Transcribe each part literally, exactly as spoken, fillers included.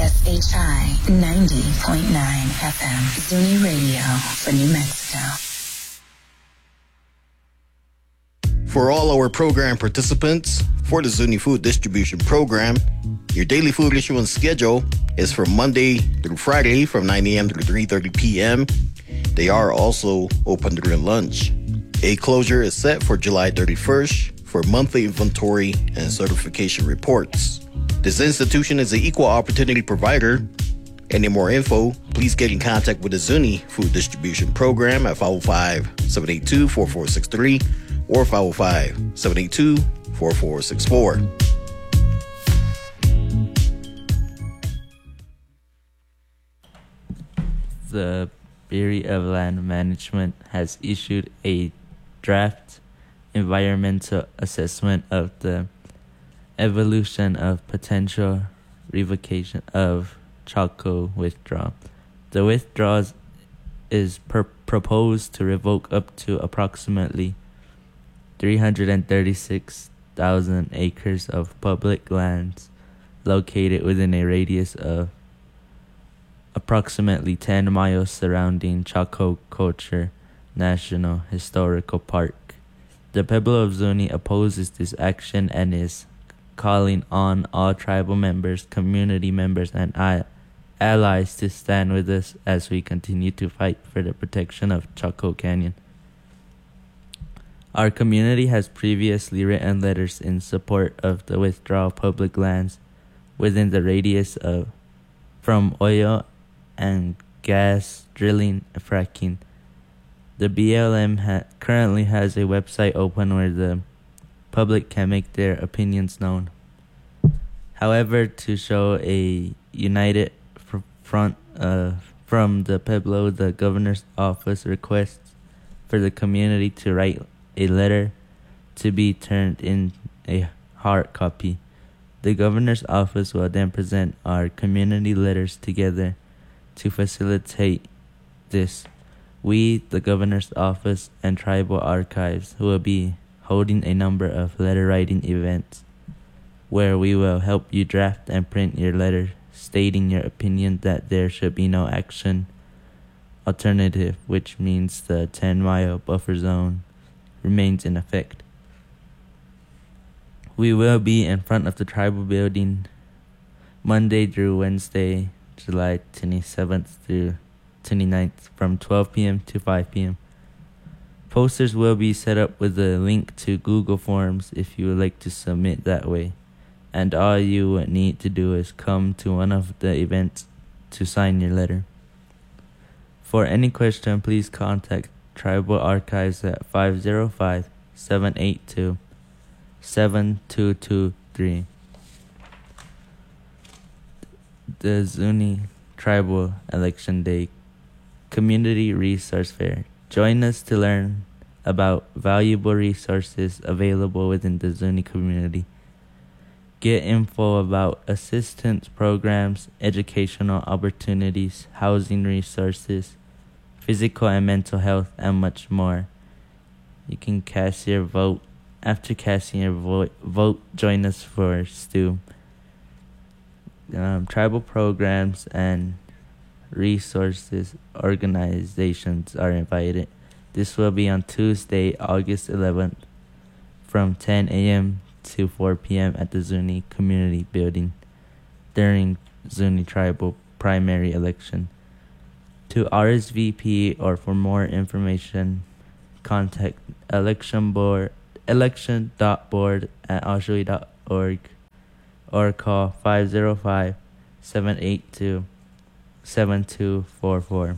S H I ninety point nine F M, Zuni Radio for New Mexico. For all our program participants, for the Zuni Food Distribution Program, your daily food issuance schedule is from Monday through Friday from nine a.m. to three thirty p.m. They are also open during lunch. A closure is set for July thirty-first for monthly inventory and certification reports. This institution is an equal opportunity provider. Any more info, please get in contact with the Zuni Food Distribution Program at five oh five, seven eight two, four four six three or five oh five, seven eight two, four four six four. The Bureau of Land Management has issued a draft environmental assessment of the evolution of potential revocation of Chaco withdrawal. The withdrawal is per- proposed to revoke up to approximately three hundred thirty-six thousand acres of public lands located within a radius of approximately ten miles surrounding Chaco Culture National Historical Park. The Pueblo of Zuni opposes this action and is calling on all tribal members, community members, and I- allies to stand with us as we continue to fight for the protection of Chaco Canyon. Our community has previously written letters in support of the withdrawal of public lands within the radius of from oil and gas drilling and fracking. The B L M ha- currently has a website open where the public can make their opinions known. However, to show a united fr- front uh, from the Pueblo, the governor's office requests for the community to write a letter to be turned in a hard copy. The governor's office will then present our community letters together to facilitate this. We, the governor's office, and tribal archives will be holding a number of letter writing events where we will help you draft and print your letter stating your opinion that there should be no action alternative, which means the ten mile buffer zone remains in effect. We will be in front of the tribal building Monday through Wednesday, July twenty-seventh through twenty-ninth from twelve p.m. to five p.m. Posters will be set up with a link to Google Forms if you would like to submit that way. And all you would need to do is come to one of the events to sign your letter. For any question, please contact Tribal Archives at five oh five, seven eight two, seven two two three. The Zuni Tribal Election Day Community Resource Fair. Join us to learn about valuable resources available within the Zuni community. Get info about assistance programs, educational opportunities, housing resources, physical and mental health, and much more. You can cast your vote. After casting your vote, vote join us for Stew. Um, tribal programs and resources organizations are invited. This will be on Tuesday, August eleventh from ten a.m. to four p.m. at the Zuni Community Building during Zuni Tribal primary election. To R S V P or for more information, contact election board election dot board at oshawi dot org or call five oh five, seven eight two, seven two four four.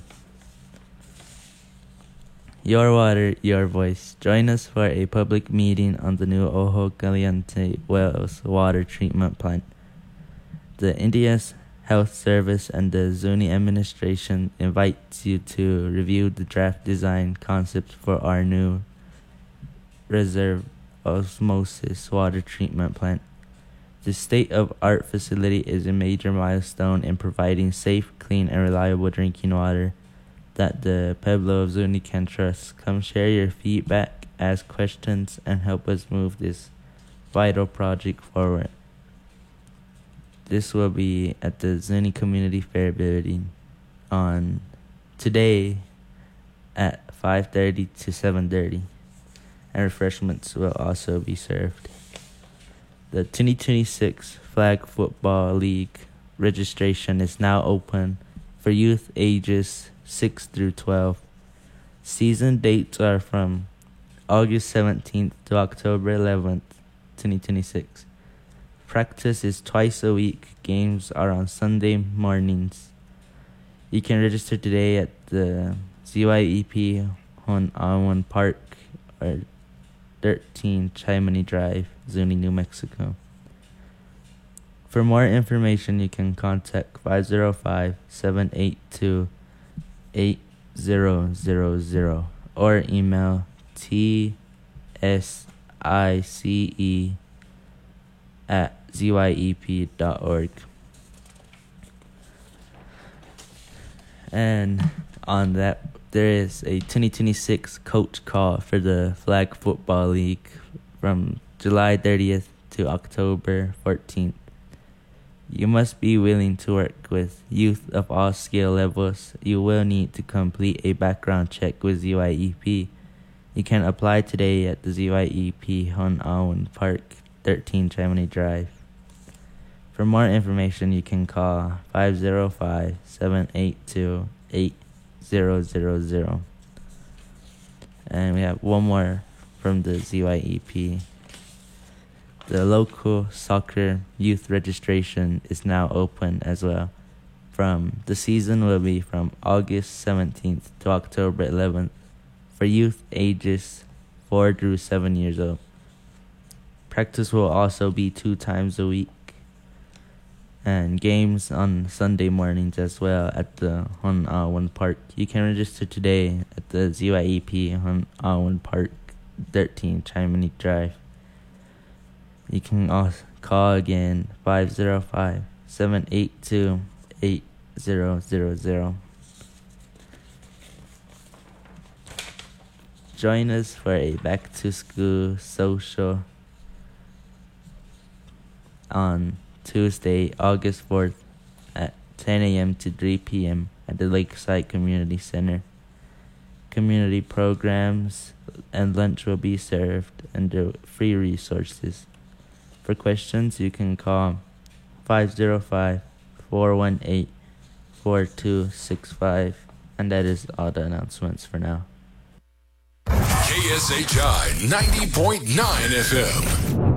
Your water, your voice. Join us for a public meeting on the new Ojo Caliente Wells water treatment plant. The India's Health Service and the Zuni administration invites you to review the draft design concept for our new reserve osmosis water treatment plant. The state-of-art facility is a major milestone in providing safe, clean, and reliable drinking water that the Pueblo of Zuni can trust. Come share your feedback, ask questions, and help us move this vital project forward. this will be at the Zuni Community Fair building on today at five thirty to seven thirty, and refreshments will also be served. The twenty twenty-six Flag Football League registration is now open for youth ages six through twelve. Season dates are from August seventeenth to October eleventh, twenty twenty-six. Practice is twice a week. Games are on Sunday mornings. You can register today at the Z Y E P on Awan Park or thirteen Chimney Drive, Zuni, New Mexico. For more information, you can contact five oh five, seven eight two, eight zero zero zero or email T S I C E at Z Y E P dot org. And on that, there is a twenty twenty-six coach call for the Flag Football League from July thirtieth to October fourteenth. You must be willing to work with youth of all skill levels. You will need to complete a background check with Z Y E P. You can apply today at the Z Y E P on Awan Park, thirteen Chimney Drive. For more information, you can call five oh five, seven eight two, eight zero zero zero. And we have one more from the Z Y E P. The local soccer youth registration is now open as well. From the season will be from August seventeenth to October eleventh for youth ages four through seven years old. Practice will also be two times a week, and games on Sunday mornings as well at the Hon Awan Park. You can register today at the Z Y E P Hon Awan Park, thirteen Chimney Drive. You can also call again five oh five, seven eight two, eight zero zero zero. Join us for a back to school social on Tuesday, August fourth at ten a.m. to three p.m. at the Lakeside Community Center. Community programs and lunch will be served under free resources. For questions, you can call five oh five, four one eight, four two six five. And that is all the announcements for now. K S H I ninety point nine F M.